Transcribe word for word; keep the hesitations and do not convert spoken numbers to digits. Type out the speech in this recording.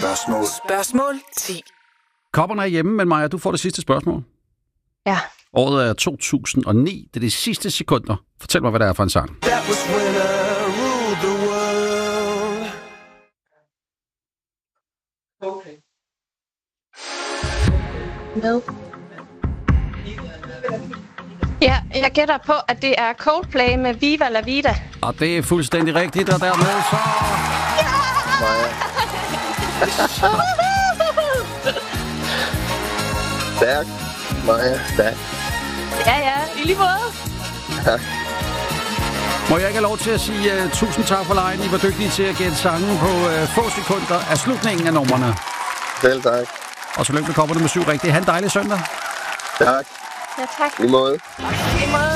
Spørgsmål. Spørgsmål ti. Kopperne er hjemme, men Maja, du får det sidste spørgsmål. Ja. Året er to tusind og ni. Det er de sidste sekunder. Fortæl mig, hvad det er for en sang. That was when I ruled the world. Okay. Med. Ja, jeg gætter på, at det er Coldplay med Viva La Vida. Og det er fuldstændig rigtigt, og dermed så... Maja. Stærk. Maja, stærk. Ja, ja, i lige måde. Tak. Må jeg ikke have lov til at sige uh, tusind tak for lejen. I var dygtige til at gætte sangen på uh, få sekunder af slutningen af numrene. Selv tak. Og så lykke med kopperne med syv rigtigt. Ha' en dejlig søndag. Tak. Ja, tak. I måde. I måde.